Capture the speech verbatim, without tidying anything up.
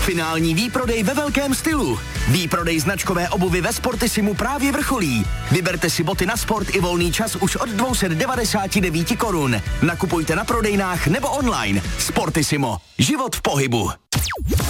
Finální výprodej ve velkém stylu. Výprodej značkové obuvy ve Sportisimu právě vrcholí. Vyberte si boty na sport i volný čas už od dvě stě devadesát devět korun. Nakupujte na prodejnách nebo online. Sportisimo. Život v pohybu.